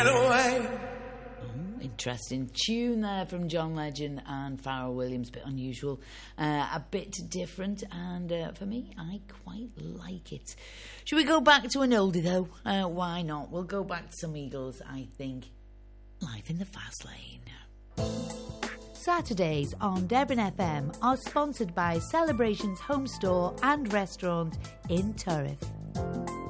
Interesting tune there from John Legend and Pharrell Williams. A bit unusual, a bit different, and for me, I quite like it. Should we go back to an oldie though? Why not? We'll go back to some Eagles, I think. Life in the Fast Lane. Saturdays on Devon FM are sponsored by Celebrations Home Store and Restaurant in Turriff.